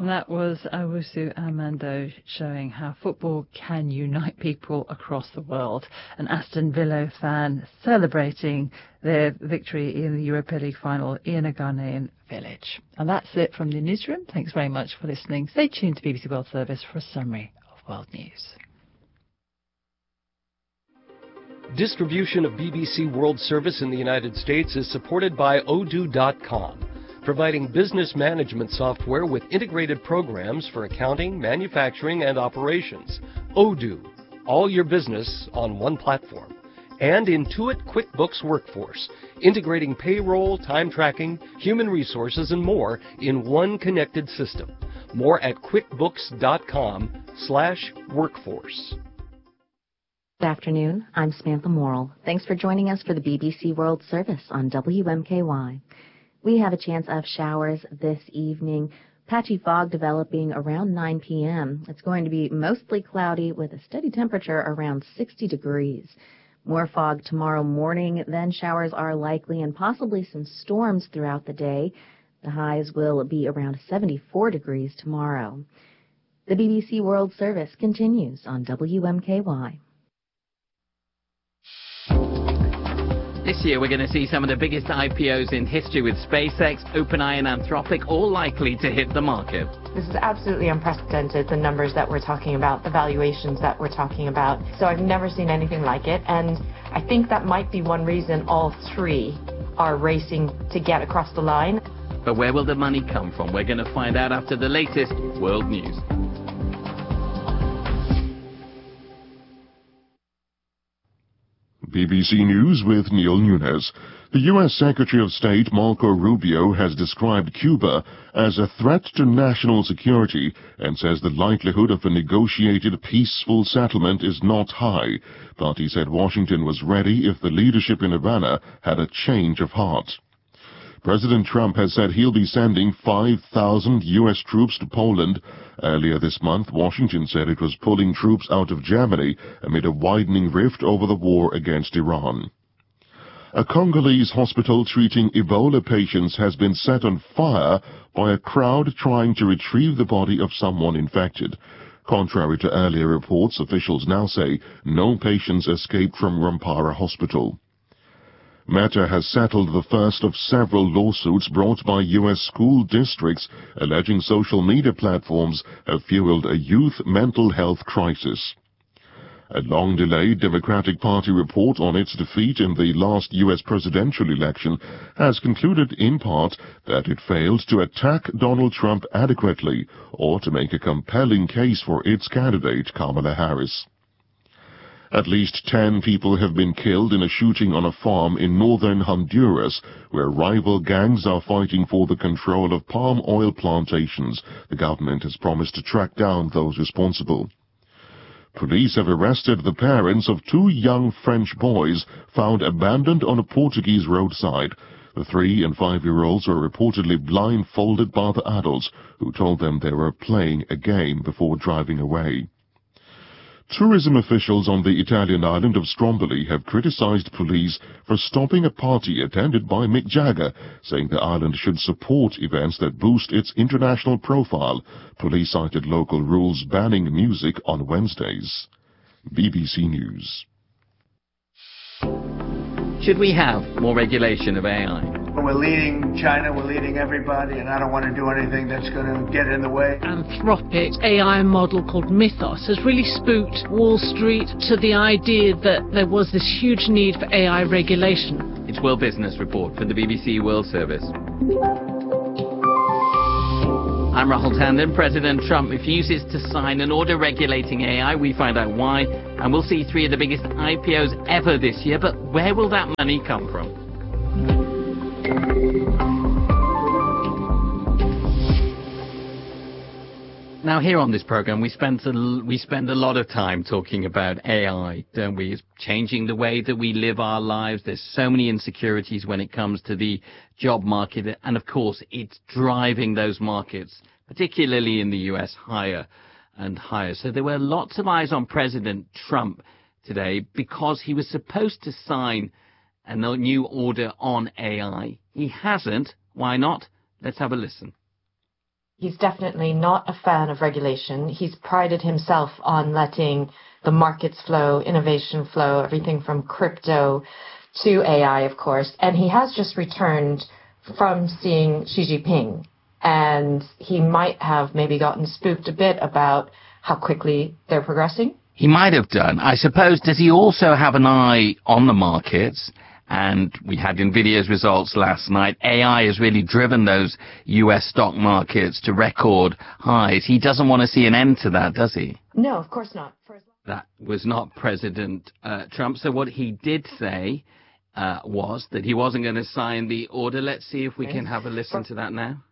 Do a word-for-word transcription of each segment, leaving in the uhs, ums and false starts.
And that was Owusu Amando showing how football can unite people across the world. An Aston Villa fan celebrating their victory in the Europa League final in a Ghanaian village. And that's it from the newsroom. Thanks very much for listening. Stay tuned to B B C World Service for a summary of world news. Distribution of B B C World Service in the United States is supported by Odoo dot com, providing business management software with integrated programs for accounting, manufacturing, and operations. Odoo, all your business on one platform. And Intuit QuickBooks Workforce, integrating payroll, time tracking, human resources, and more in one connected system. More at quickbooks dot com slash workforce. Good afternoon. I'm Samantha Morrill. Thanks for joining us for the B B C World Service on W M K Y. We have a chance of showers this evening. Patchy fog developing around nine p.m. It's going to be mostly cloudy with a steady temperature around sixty degrees. More fog tomorrow morning, then showers are likely and possibly some storms throughout the day. The highs will be around seventy-four degrees tomorrow. The B B C World Service continues on W M K Y. This year we're going to see some of the biggest I P Os in history, with SpaceX, OpenAI and Anthropic all likely to hit the market. This is absolutely unprecedented, the numbers that we're talking about, the valuations that we're talking about. So I've never seen anything like it, and I think that might be one reason all three are racing to get across the line. But where will the money come from? We're going to find out after the latest world news. B B C News with Neil Nunes. The U S Secretary of State Marco Rubio has described Cuba as a threat to national security and says the likelihood of a negotiated peaceful settlement is not high, but he said Washington was ready if the leadership in Havana had a change of heart. President Trump has said he'll be sending five thousand U S troops to Poland. Earlier this month, Washington said it was pulling troops out of Germany amid a widening rift over the war against Iran. A Congolese hospital treating Ebola patients has been set on fire by a crowd trying to retrieve the body of someone infected. Contrary to earlier reports, officials now say no patients escaped from Rwampara Hospital. Meta has settled the first of several lawsuits brought by U S school districts alleging social media platforms have fueled a youth mental health crisis. A long-delayed Democratic Party report on its defeat in the last U S presidential election has concluded in part that it failed to attack Donald Trump adequately or to make a compelling case for its candidate, Kamala Harris. At least ten people have been killed in a shooting on a farm in northern Honduras, where rival gangs are fighting for the control of palm oil plantations. The government has promised to track down those responsible. Police have arrested the parents of two young French boys found abandoned on a Portuguese roadside. The three- and five-year-olds were reportedly blindfolded by the adults, who told them they were playing a game before driving away. Tourism officials on the Italian island of Stromboli have criticized police for stopping a party attended by Mick Jagger, saying the island should support events that boost its international profile. Police cited local rules banning music on Wednesdays. B B C News. Should we have more regulation of A I? We're leading China, we're leading everybody, and I don't want to do anything that's going to get in the way. Anthropic's A I model called Mythos has really spooked Wall Street to the idea that there was this huge need for A I regulation. It's World Business Report for the B B C World Service. I'm Rahul Tandon. President Trump refuses to sign an order regulating A I. We find out why, and we'll see three of the biggest I P Os ever this year. But where will that money come from? Now, here on this program, we spend a, we spend a lot of time talking about A I, don't we? It's changing the way that we live our lives. There's so many insecurities when it comes to the job market. And, of course, it's driving those markets, particularly in the U S, higher and higher. So there were lots of eyes on President Trump today because he was supposed to sign a new order on A I. He hasn't. Why not? Let's have a listen. He's definitely not a fan of regulation. He's prided himself on letting the markets flow, innovation flow, everything from crypto to A I, of course. And he has just returned from seeing Xi Jinping. And he might have maybe gotten spooked a bit about how quickly they're progressing. He might have done. I suppose, does he also have an eye on the markets? And we had NVIDIA's results last night. A I has really driven those U S stock markets to record highs. He doesn't want to see an end to that, does he? No, of course not. For that was not President uh, Trump. So what he did say uh, was that he wasn't going to sign the order. Let's see if we can have a listen to that now.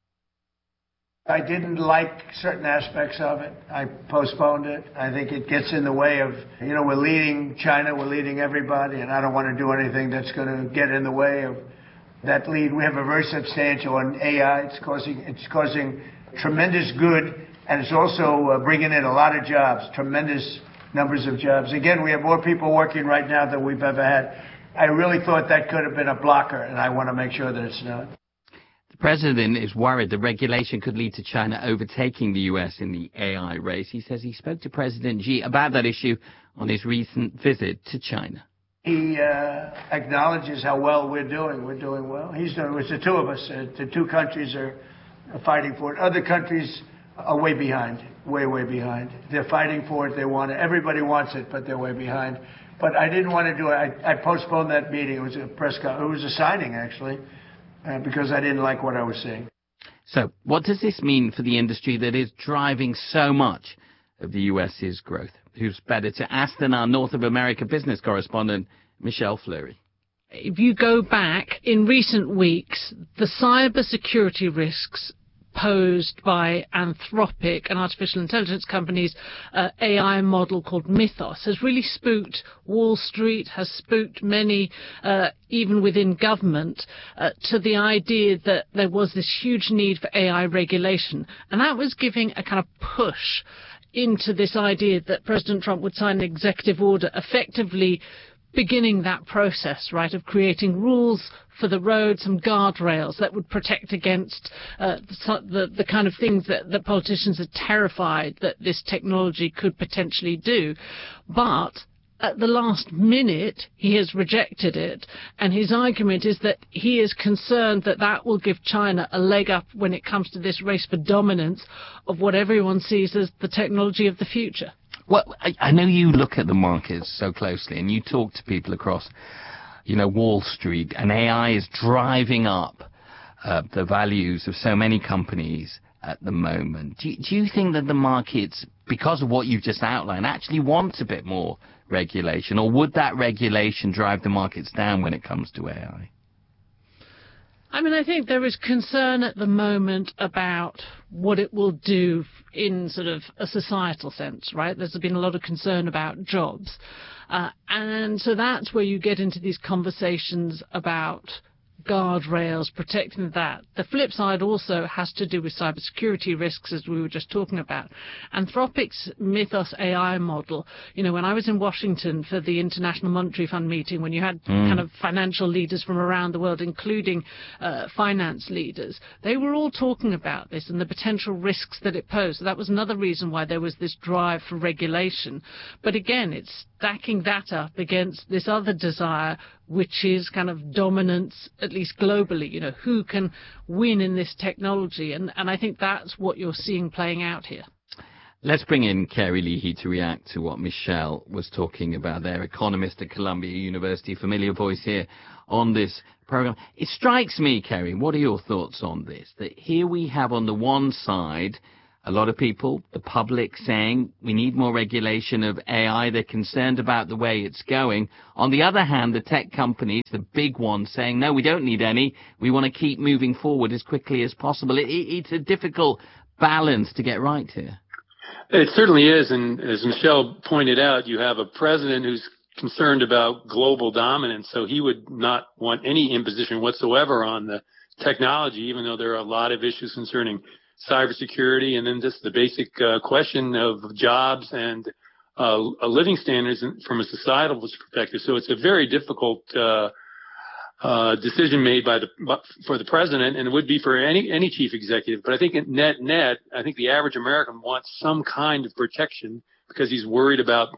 I didn't like certain aspects of it. I postponed it. I think it gets in the way of, you know, we're leading China, we're leading everybody, and I don't want to do anything that's going to get in the way of that lead. We have a very substantial on A I. It's causing, it's causing tremendous good, and it's also uh, bringing in a lot of jobs, tremendous numbers of jobs. Again, we have more people working right now than we've ever had. I really thought that could have been a blocker, and I want to make sure that it's not. The president is worried that regulation could lead to China overtaking the U S in the A I race. He says he spoke to President Xi about that issue on his recent visit to China. He uh, acknowledges how well we're doing. We're doing well. He's doing. It's the two of us. Uh, the two countries are fighting for it. Other countries are way behind, way, way behind. They're fighting for it. They want it. Everybody wants it, but they're way behind. But I didn't want to do it. I, I postponed that meeting. It was a press conference. It was a signing, actually. Uh, because I didn't like what I was seeing. So what does this mean for the industry that is driving so much of the U S's growth? Who's better to ask than our North of America business correspondent, Michelle Fleury? If you go back in recent weeks, the cybersecurity risks posed by Anthropic, an artificial intelligence company's uh, A I model called Mythos, has really spooked Wall Street, has spooked many, uh, even within government, uh, to the idea that there was this huge need for A I regulation. And that was giving a kind of push into this idea that President Trump would sign an executive order effectively beginning that process, right, of creating rules for the road, some guardrails that would protect against uh, the, the, the kind of things that, that politicians are terrified that this technology could potentially do. But at the last minute, he has rejected it, and his argument is that he is concerned that that will give China a leg up when it comes to this race for dominance of what everyone sees as the technology of the future. Well, I, I know you look at the markets so closely, and you talk to people across, you know, Wall Street, and A I is driving up uh, the values of so many companies at the moment. Do you, do you think that the markets, because of what you've just outlined, actually want a bit more regulation, or would that regulation drive the markets down when it comes to A I? I mean, I think there is concern at the moment about what it will do in sort of a societal sense, right? There's been a lot of concern about jobs. Uh, and so that's where you get into these conversations about guardrails, protecting that. The flip side also has to do with cybersecurity risks, as we were just talking about. Anthropic's Mythos A I model, you know, when I was in Washington for the International Monetary Fund meeting, when you had mm. kind of financial leaders from around the world, including uh, finance leaders, they were all talking about this and the potential risks that it posed. So that was another reason why there was this drive for regulation. But again, it's stacking that up against this other desire, which is kind of dominance, at least globally. You know, who can win in this technology? And, and I think that's what you're seeing playing out here. Let's bring in Kerry Leahy to react to what Michelle was talking about there, economist at Columbia University, familiar voice here on this program. It strikes me, Kerry, what are your thoughts on this? That here we have on the one side a lot of people, the public, saying we need more regulation of A I. They're concerned about the way it's going. On the other hand, the tech companies, the big ones, saying, no, we don't need any. We want to keep moving forward as quickly as possible. It, it, it's a difficult balance to get right here. It certainly is. And as Michelle pointed out, you have a president who's concerned about global dominance. So he would not want any imposition whatsoever on the technology, even though there are a lot of issues concerning cybersecurity, and then just the basic uh, question of jobs and uh, living standards from a societal perspective. So it's a very difficult uh, uh, decision made by the for the president, and it would be for any any chief executive. But I think net net, I think the average American wants some kind of protection because he's worried about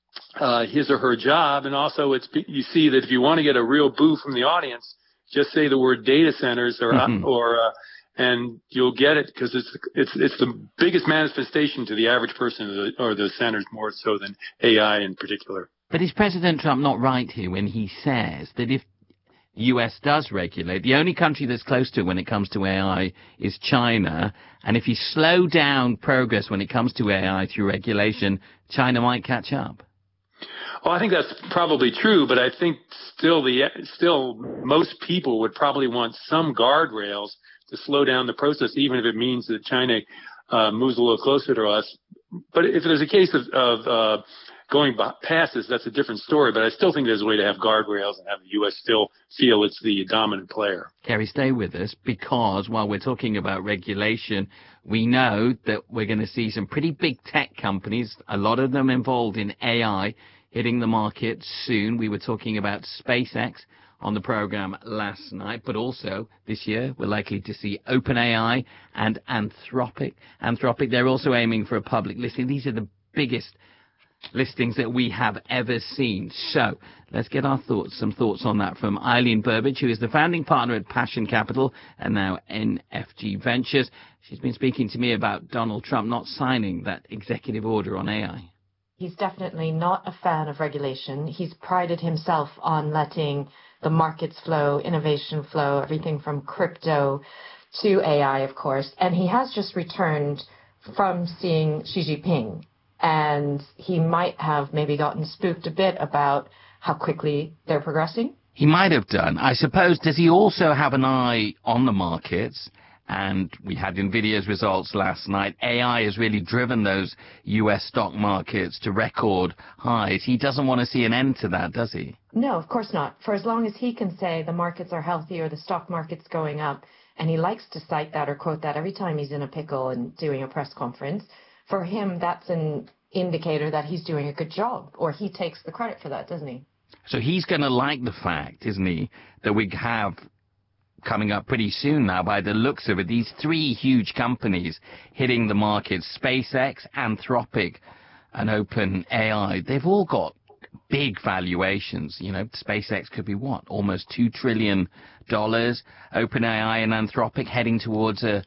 uh, his or her job, and also it's you see that if you want to get a real boo from the audience, just say the word data centers or mm-hmm. or uh, and you'll get it because it's it's it's the biggest manifestation to the average person or the, or the centers more so than A I in particular. But is President Trump not right here when he says that if the U S does regulate, the only country that's close to it when it comes to A I is China, and if you slow down progress when it comes to A I through regulation, China might catch up? Well, I think that's probably true, but I think still the still most people would probably want some guardrails to slow down the process, even if it means that China uh, moves a little closer to us. But if there's a case of, of uh, going past this, that's a different story. But I still think there's a way to have guardrails and have the U S still feel it's the dominant player. Kerry, stay with us, because while we're talking about regulation, we know that we're going to see some pretty big tech companies, a lot of them involved in A I, hitting the market soon. We were talking about SpaceX on the program last night, but also this year we're likely to see OpenAI and Anthropic. Anthropic, they're also aiming for a public listing. These are the biggest listings that we have ever seen. So let's get our thoughts, some thoughts on that from Eileen Burbidge, who is the founding partner at Passion Capital and now N F G Ventures. She's been speaking to me about Donald Trump not signing that executive order on A I. He's definitely not a fan of regulation. He's prided himself on letting the markets flow, innovation flow, everything from crypto to A I, of course. And he has just returned from seeing Xi Jinping. And he might have maybe gotten spooked a bit about how quickly they're progressing. He might have done. I suppose, does he also have an eye on the markets? And we had NVIDIA's results last night. A I has really driven those U S stock markets to record highs. He doesn't want to see an end to that, does he? No, of course not. For as long as he can say the markets are healthy or the stock market's going up, and he likes to cite that or quote that every time he's in a pickle and doing a press conference, for him, that's an indicator that he's doing a good job, or he takes the credit for that, doesn't he? So he's going to like the fact, isn't he, that we have coming up pretty soon now, by the looks of it, these three huge companies hitting the market, SpaceX, Anthropic, and OpenAI. They've all got big valuations. You know, SpaceX could be what? Almost two trillion dollars. OpenAI and Anthropic heading towards a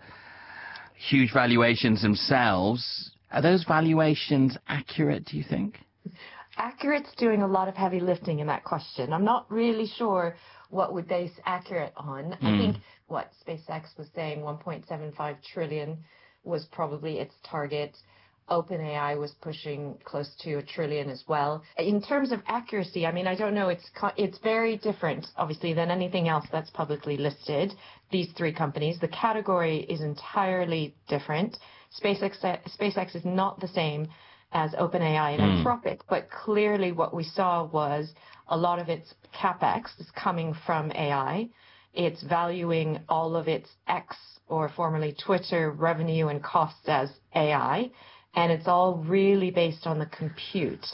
huge valuations themselves. Are those valuations accurate, do you think? Accurate's doing a lot of heavy lifting in that question. I'm not really sure what would base accurate on. Mm. I think what SpaceX was saying, one point seven five trillion was probably its target. OpenAI was pushing close to a trillion as well. In terms of accuracy, I mean, I don't know. It's it's very different, obviously, than anything else that's publicly listed. These three companies, the category is entirely different. SpaceX SpaceX is not the same as OpenAI and mm. Anthropic, but clearly what we saw was a lot of its capex is coming from A I. It's valuing all of its X, or formerly Twitter, revenue and costs as A I, and it's all really based on the compute.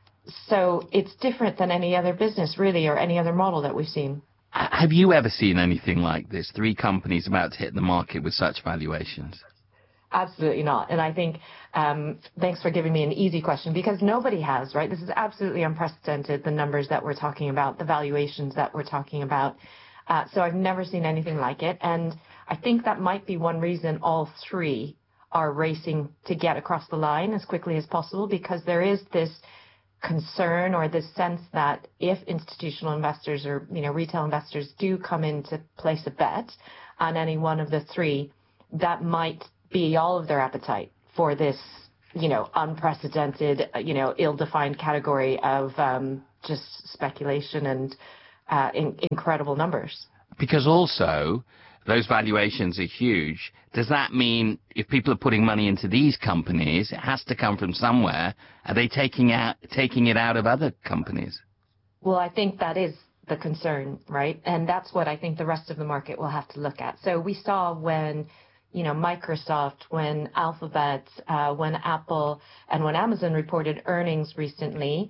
So it's different than any other business, really, or any other model that we've seen. Have you ever seen anything like this? Three companies about to hit the market with such valuations? Absolutely not. And I think, um, thanks for giving me an easy question, because nobody has, right? This is absolutely unprecedented, the numbers that we're talking about, the valuations that we're talking about. Uh, so I've never seen anything like it. And I think that might be one reason all three are racing to get across the line as quickly as possible, because there is this concern or this sense that if institutional investors or, you know, retail investors do come in to place a bet on any one of the three, that might be all of their appetite for this, you know, unprecedented, you know, ill-defined category of um, just speculation and uh, in, incredible numbers. Because also, those valuations are huge. Does that mean if people are putting money into these companies, it has to come from somewhere? Are they taking out taking it out of other companies? Well, I think that is the concern, right? And that's what I think the rest of the market will have to look at. So we saw when, you know, Microsoft, when Alphabet, uh, when Apple, and when Amazon reported earnings recently,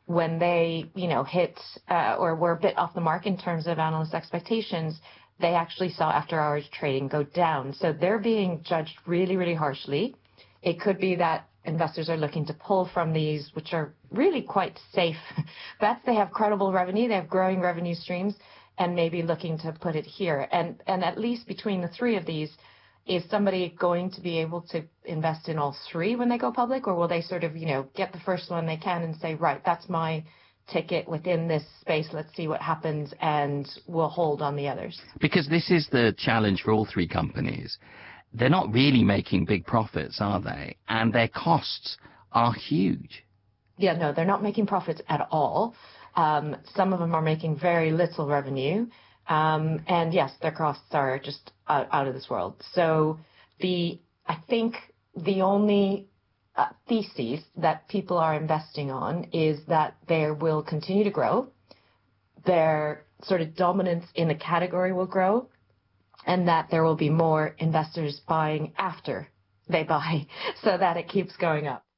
when they, you know, hit uh, or were a bit off the mark in terms of analyst expectations, they actually saw after-hours trading go down. So they're being judged really, really harshly. It could be that investors are looking to pull from these, which are really quite safe bets. They have credible revenue, they have growing revenue streams, and maybe looking to put it here. And and at least between the three of these, is somebody going to be able to invest in all three when they go public, or will they sort of, you know, get the first one they can and say, right, that's my ticket within this space, let's see what happens, and we'll hold on the others? Because this is the challenge for all three companies. They're not really making big profits, are they? And their costs are huge. Yeah, no, they're not making profits at all. Um, some of them are making very little revenue. Um, and yes, their costs are just out, out of this world. So the I think the only uh, thesis that people are investing on is that they will continue to grow. Their sort of dominance in the category will grow, and that there will be more investors buying after they buy, so that it keeps going up.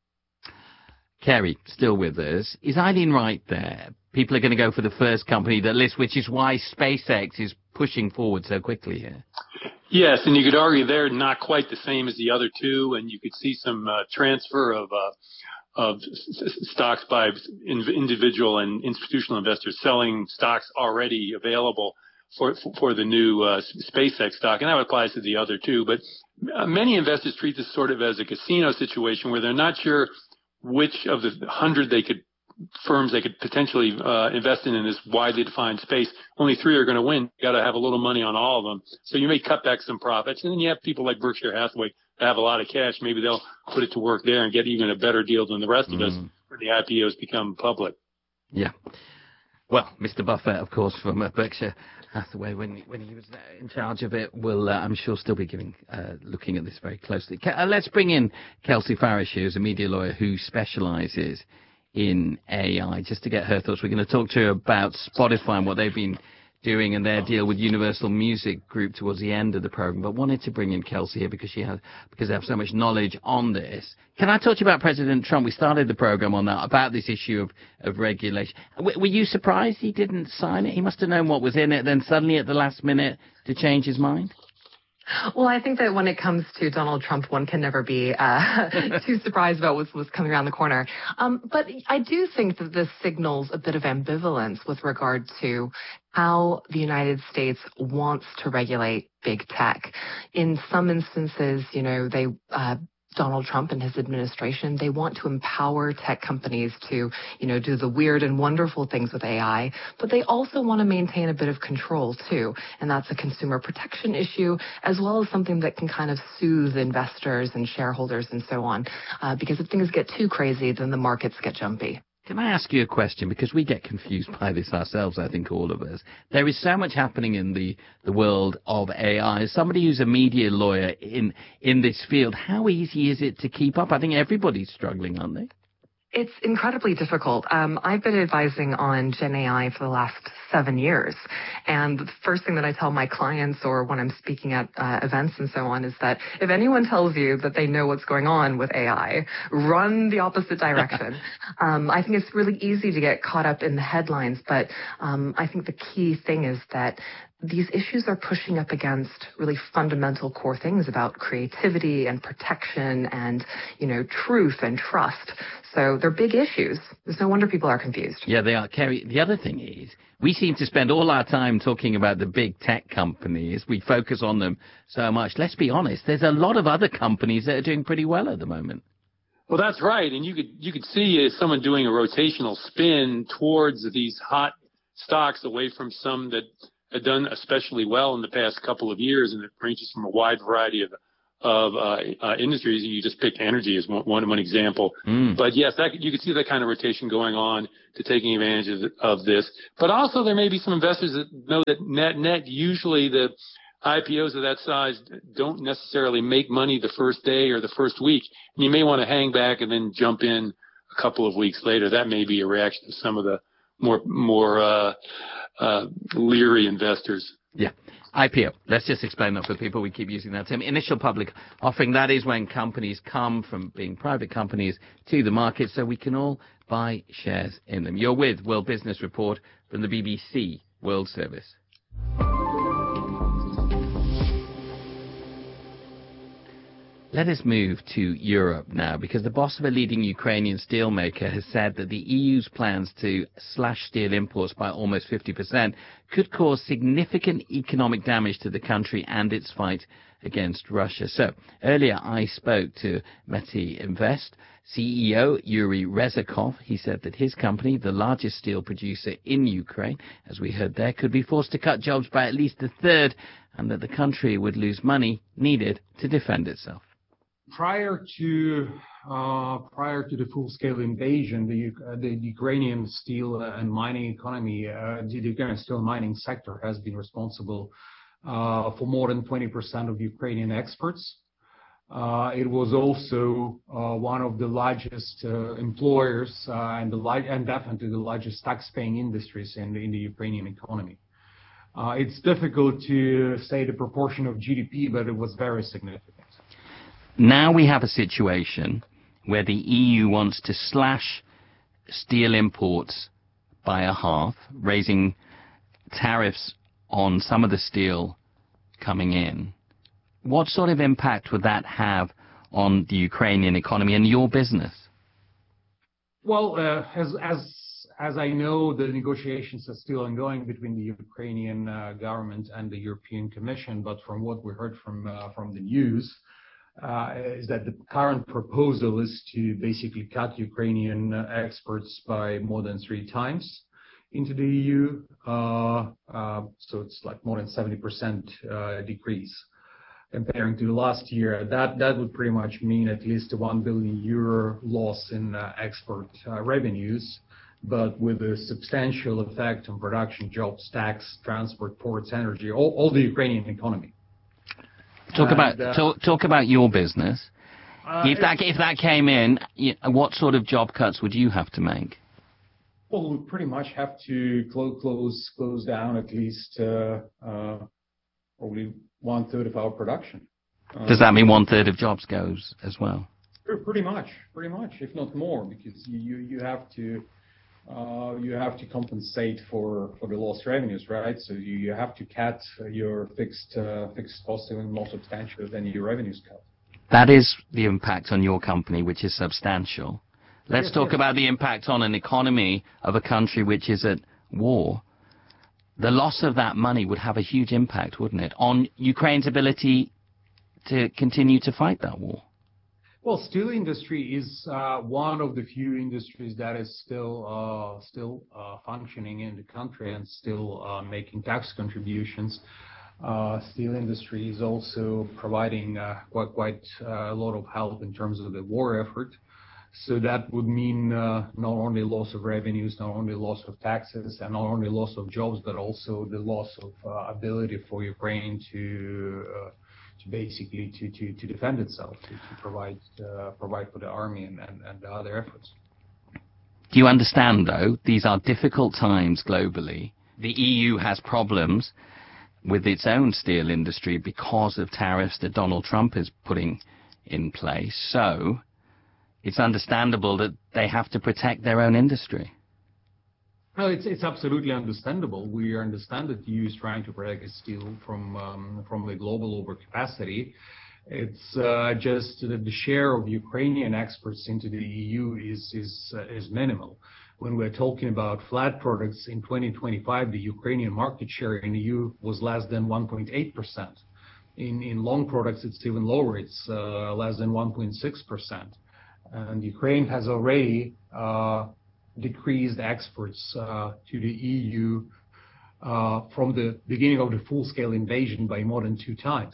Kerry, still with us. Is Eileen right there? People are going to go for the first company that lists, which is why SpaceX is pushing forward so quickly here. Yes, and you could argue they're not quite the same as the other two, and you could see some uh, transfer of uh, of s- s- stocks by in- individual and institutional investors selling stocks already available for for the new uh, SpaceX stock, and that applies to the other two. But uh, many investors treat this sort of as a casino situation where they're not sure which of the hundred they could firms they could potentially uh, invest in in this widely defined space. Only three are going to win. You got to have a little money on all of them. So you may cut back some profits. And then you have people like Berkshire Hathaway that have a lot of cash. Maybe they'll put it to work there and get even a better deal than the rest of mm. us when the I P Os become public. Yeah. Well, Mister Buffett, of course, from uh, Berkshire Hathaway, when when he was in charge of it, will uh, I'm sure still be giving uh, looking at this very closely. Uh, let's bring in Kelsey Farish, who's a media lawyer who specialises in A I, just to get her thoughts. We're going to talk to her about Spotify and what they've been doing and their deal with Universal Music Group towards the end of the program. But wanted to bring in Kelsey here because she has because they have so much knowledge on this. Can I talk to you about President Trump? We started the program on that, about this issue of, of regulation. W- were you surprised he didn't sign it? He must have known what was in it, then suddenly at the last minute to change his mind? Well, I think that when it comes to Donald Trump, one can never be uh, too surprised about what's, what's coming around the corner. Um, but I do think that this signals a bit of ambivalence with regard to how the United States wants to regulate big tech. In some instances, you know, they uh, Donald Trump and his administration, they want to empower tech companies to, you know, do the weird and wonderful things with A I, but they also want to maintain a bit of control too. And that's a consumer protection issue, as well as something that can kind of soothe investors and shareholders and so on. Uh, because if things get too crazy, then the markets get jumpy. Can I ask you a question? Because we get confused by this ourselves, I think, all of us. There is so much happening in the, the world of A I. As somebody who's a media lawyer in, in this field, how easy is it to keep up? I think everybody's struggling, aren't they? It's incredibly difficult. Um, I've been advising on Gen A I for the last seven years. And the first thing that I tell my clients or when I'm speaking at uh, events and so on is that if anyone tells you that they know what's going on with A I, run the opposite direction. um, I think it's really easy to get caught up in the headlines, but um, I think the key thing is that these issues are pushing up against really fundamental core things about creativity and protection and, you know, truth and trust. So they're big issues. There's no wonder people are confused. Yeah, they are. Kerry, the other thing is we seem to spend all our time talking about the big tech companies. We focus on them so much. Let's be honest. There's a lot of other companies that are doing pretty well at the moment. Well, that's right. And you could you could see uh, someone doing a rotational spin towards these hot stocks away from some that had done especially well in the past couple of years, and it ranges from a wide variety of of uh, uh, industries. You just picked energy as one one, one example. Mm. But yes, that, you can see that kind of rotation going on to taking advantage of, of this. But also there may be some investors that know that net net usually the I P Os of that size don't necessarily make money the first day or the first week. And you may want to hang back and then jump in a couple of weeks later. That may be a reaction to some of the more more uh, uh, leery investors. Yeah. I P O. Let's just explain that for people. We keep using that term. Initial public offering, that is when companies come from being private companies to the market so we can all buy shares in them. You're with World Business Report from the B B C World Service. Let us move to Europe now, because the boss of a leading Ukrainian steelmaker has said that the E U's plans to slash steel imports by almost fifty percent could cause significant economic damage to the country and its fight against Russia. So, earlier I spoke to Metinvest C E O Yuri Rezakov. He said that his company, the largest steel producer in Ukraine, as we heard there, could be forced to cut jobs by at least a third, and that the country would lose money needed to defend itself. Prior to uh, prior to the full-scale invasion, the, uh, the Ukrainian steel and mining economy, uh, the Ukrainian steel and mining sector has been responsible uh, for more than twenty percent of Ukrainian exports. Uh, it was also uh, one of the largest uh, employers uh, and, the li- and definitely the largest tax-paying industries in the, in the Ukrainian economy. Uh, it's difficult to say the proportion of G D P, but it was very significant. Now we have a situation where the E U wants to slash steel imports by a half, raising tariffs on some of the steel coming in. What sort of impact would that have on the Ukrainian economy and your business? Well, uh, as, as, as I know, the negotiations are still ongoing between the Ukrainian uh, government and the European Commission, but from what we heard from, uh, from the news, Uh, is that the current proposal is to basically cut Ukrainian uh, exports by more than three times into the E U. Uh, uh, so it's like more than seventy percent uh, decrease comparing to last year. That that would pretty much mean at least a one billion euro loss in uh, export uh, revenues, but with a substantial effect on production, jobs, tax, transport, ports, energy, all, all the Ukrainian economy. Talk about and, uh, talk, talk about your business. Uh, if that if that came in, what sort of job cuts would you have to make? Well, we pretty much have to close close close down at least uh, uh, probably one third of our production. Uh, Does that mean one third of jobs goes as well? Pretty much, pretty much, if not more, because you you, you have to. Uh, you have to compensate for, for the lost revenues, right? So you, you have to cut your fixed uh, fixed costs even more substantial than your revenues cut. That is the impact on your company, which is substantial. Let's yes, talk yes. about the impact on an economy of a country which is at war. The loss of that money would have a huge impact, wouldn't it, on Ukraine's ability to continue to fight that war? Well, steel industry is uh, one of the few industries that is still uh, still uh, functioning in the country and still uh, making tax contributions. Uh, steel industry is also providing uh, quite quite uh, a lot of help in terms of the war effort. So that would mean uh, not only loss of revenues, not only loss of taxes, and not only loss of jobs, but also the loss of uh, ability for Ukraine to uh, to basically to, to, to defend itself, to, to provide uh, provide for the army and, and, and the other efforts. Do you understand, though, these are difficult times globally. The E U has problems with its own steel industry because of tariffs that Donald Trump is putting in place. So it's understandable that they have to protect their own industry. No, it's it's absolutely understandable. We understand that the E U is trying to protect its steel from um, from the global overcapacity. It's uh, just that the share of Ukrainian exports into the E U is is uh, is minimal. When we're talking about flat products in twenty twenty-five, the Ukrainian market share in the E U was less than one point eight percent. In in long products, it's even lower. It's uh, less than one point six percent. And Ukraine has already uh, decreased exports uh, to the E U uh, from the beginning of the full-scale invasion by more than two times.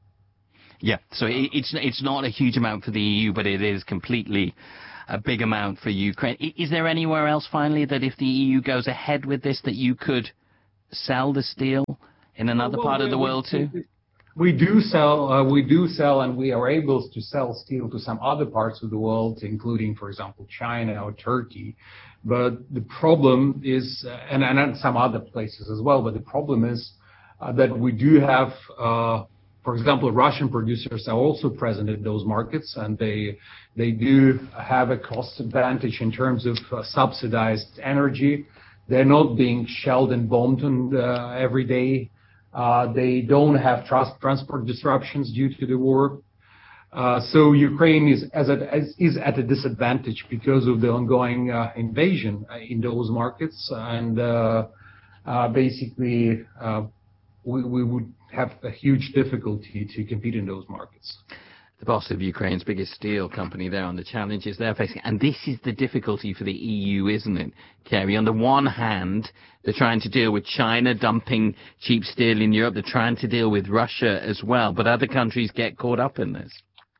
Yeah, so it, it's it's not a huge amount for the E U, but it is completely a big amount for Ukraine. Is there anywhere else, finally, that if the E U goes ahead with this, that you could sell the steel in another well, part we, of the we, world too? We do sell, uh, we do sell, and we are able to sell steel to some other parts of the world, including, for example, China or Turkey. But the problem is, uh, and, and some other places as well. But the problem is uh, that we do have uh, for example, Russian producers are also present in those markets, and they they do have a cost advantage in terms of uh, subsidized energy. They're not being shelled and bombed on, uh, every day. Uh, they don't have trans- transport disruptions due to the war. Uh, so Ukraine is, as a, as, is at a disadvantage because of the ongoing uh, invasion in those markets, and uh, uh, basically uh, we, we would have a huge difficulty to compete in those markets. The boss of Ukraine's biggest steel company there on the challenges they're facing. And this is the difficulty for the E U, isn't it, Kerry? On the one hand, they're trying to deal with China dumping cheap steel in Europe. They're trying to deal with Russia as well. But other countries get caught up in this.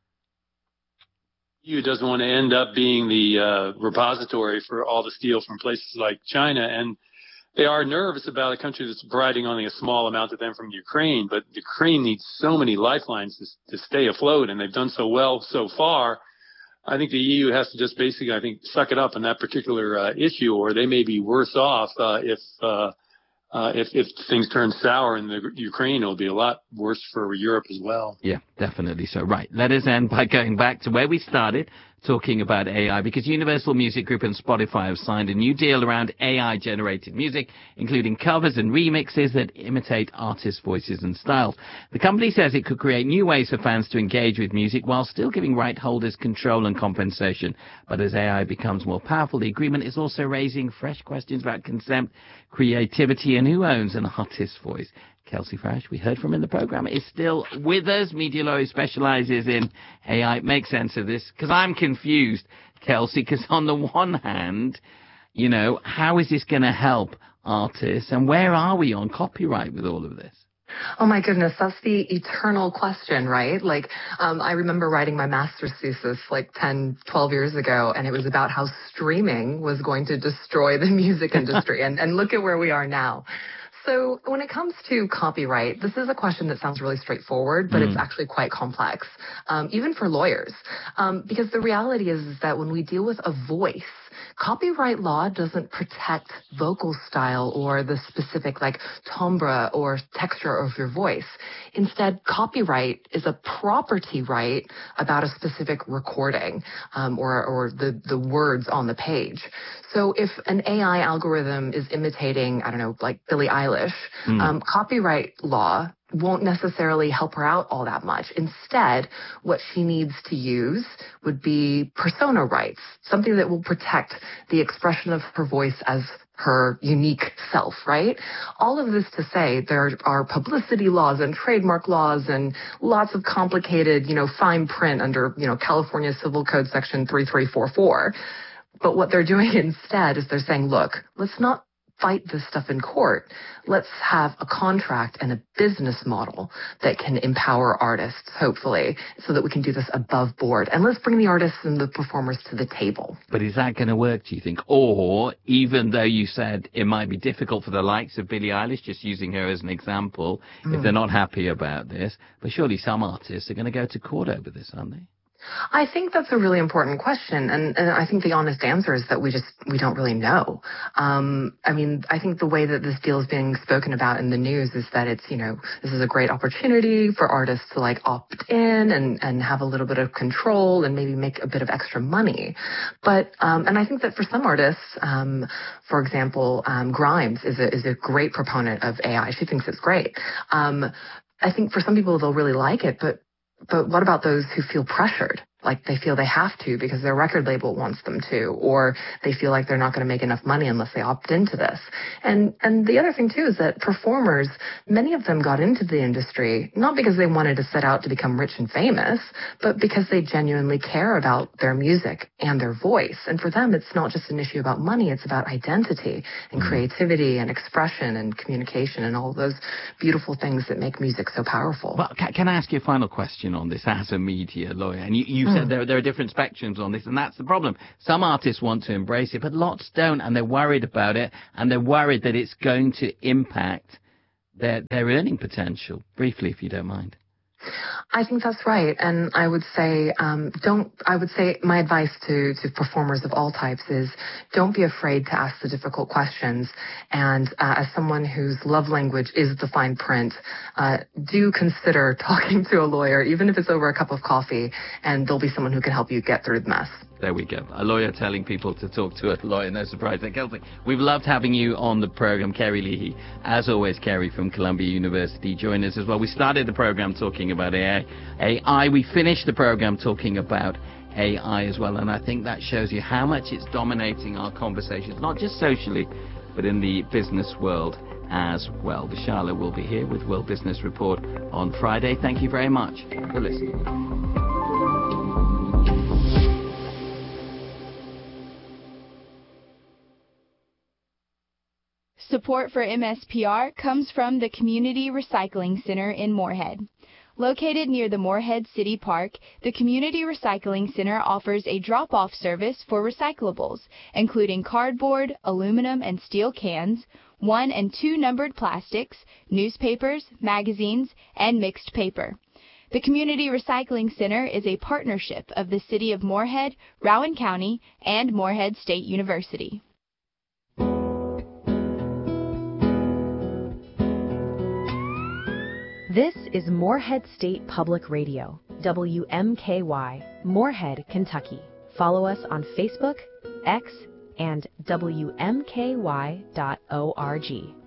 E U doesn't want to end up being the uh, repository for all the steel from places like China. And they are nervous about a country that's providing only a small amount to them from Ukraine, but Ukraine needs so many lifelines to, to stay afloat, and they've done so well so far. I think the E U has to just basically, I think, suck it up on that particular uh, issue, or they may be worse off uh, if, uh, uh, if if things turn sour in the Ukraine. It'll be a lot worse for Europe as well. Yeah, definitely so. Right. Let us end by going back to where we started, talking about A I, because Universal Music Group and Spotify have signed a new deal around A I-generated music, including covers and remixes that imitate artists' voices and styles. The company says it could create new ways for fans to engage with music while still giving right holders control and compensation. But as A I becomes more powerful, the agreement is also raising fresh questions about consent, creativity, and who owns an artist's voice. Kelsey Farash, we heard from in the program, is still with us. Media lawyer, specializes in A I. Make sense of this, because I'm confused, Kelsey, because on the one hand, you know, how is this going to help artists, and where are we on copyright with all of this? Oh my goodness, that's the eternal question, right? Like, um, I remember writing my master's thesis like ten, twelve years ago, and it was about how streaming was going to destroy the music industry. and, and look at where we are now. So when it comes to copyright, this is a question that sounds really straightforward, but mm. it's actually quite complex, um, even for lawyers. Um, because the reality is, is that when we deal with a voice, copyright law doesn't protect vocal style or the specific like timbre or texture of your voice. Instead, copyright is a property right about a specific recording um, or, or the, the words on the page. So if an A I algorithm is imitating, I don't know, like Billie Eilish, mm. um, copyright law won't necessarily help her out all that much. Instead, what she needs to use would be persona rights, something that will protect the expression of her voice as her unique self, right? All of this to say there are publicity laws and trademark laws and lots of complicated, you know, fine print under, you know, California Civil Code Section three three four four. But what they're doing instead is they're saying, look, let's not fight this stuff in court. Let's have a contract and a business model that can empower artists, hopefully, so that we can do this above board. And let's bring the artists and the performers to the table. But is that going to work, do you think? Or, even though you said it might be difficult for the likes of Billie Eilish, just using her as an example, mm. if they're not happy about this, but surely some artists are going to go to court over this, aren't they? I think that's a really important question, and, and I think the honest answer is that we just we don't really know. Um, I mean, I think the way that this deal is being spoken about in the news is that it's, you know, this is a great opportunity for artists to like opt in and, and have a little bit of control and maybe make a bit of extra money. But um, and I think that for some artists, um, for example, um, Grimes is a is a great proponent of A I. She thinks it's great. Um, I think for some people they'll really like it, but. But what about those who feel pressured, like they feel they have to because their record label wants them to, or they feel like they're not going to make enough money unless they opt into this? And and the other thing, too, is that performers, many of them got into the industry not because they wanted to set out to become rich and famous, but because they genuinely care about their music and their voice. And for them, it's not just an issue about money. It's about identity and creativity and expression and communication and all those beautiful things that make music so powerful. Well, can, can I ask you a final question on this as a media lawyer? And you, you said there, there are different spectrums on this, and that's the problem. Some artists want to embrace it, but lots don't, and they're worried about it, and they're worried that it's going to impact their, their earning potential. Briefly, if you don't mind. I think that's right, and I would say um, don't. I would say my advice to to performers of all types is don't be afraid to ask the difficult questions. And uh, as someone whose love language is the fine print, uh, do consider talking to a lawyer, even if it's over a cup of coffee, and there'll be someone who can help you get through the mess. There we go. A lawyer telling people to talk to a lawyer. No surprise there. Kelsey, we've loved having you on the program. Kerry Leahy, as always, Kerry from Columbia University, join us as well. We started the program talking about A I. A I. We finished the program talking about A I as well. And I think that shows you how much it's dominating our conversations, not just socially, but in the business world as well. Vishala will be here with World Business Report on Friday. Thank you very much for listening. Support for M S P R comes from the Community Recycling Center in Moorhead. Located near the Moorhead City Park, the Community Recycling Center offers a drop-off service for recyclables, including cardboard, aluminum and steel cans, one and two numbered plastics, newspapers, magazines, and mixed paper. The Community Recycling Center is a partnership of the City of Moorhead, Rowan County, and Moorhead State University. This is Moorhead State Public Radio, W M K Y, Moorhead, Kentucky. Follow us on Facebook, X, and W M K Y dot org.